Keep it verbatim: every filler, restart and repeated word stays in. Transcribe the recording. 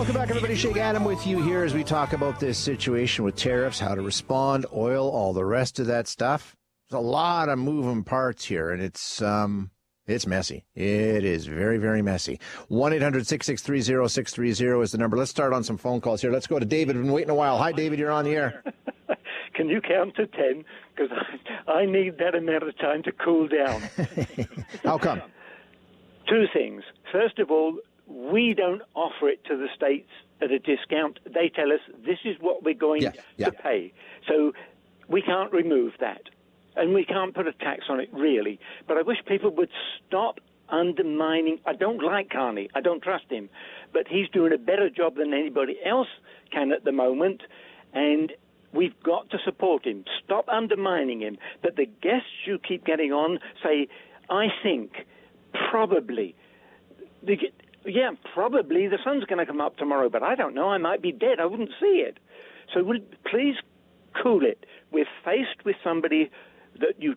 Welcome back, everybody. Shake Adam with you here as we talk about this situation with tariffs, how to respond, oil, all the rest of that stuff. There's a lot of moving parts here, and it's um, it's messy. It is very, very messy. one eight hundred six six three zero six three zero is the number. Let's start on some phone calls here. Let's go to David. We've been waiting a while. Hi, David. You're on the air. Can you count to ten? Because I, I need that amount of time to cool down. How come? Two things. First of all, we don't offer it to the states at a discount. They tell us this is what we're going yeah, yeah. to pay. So we can't remove that. And we can't put a tax on it, really. But I wish people would stop undermining. I don't like Carney. I don't trust him. But he's doing a better job than anybody else can at the moment. And we've got to support him. Stop undermining him. But the guests you keep getting on say, I think, probably, the, yeah, probably the sun's going to come up tomorrow, but I don't know. I might be dead. I wouldn't see it. So will, please cool it. We're faced with somebody that you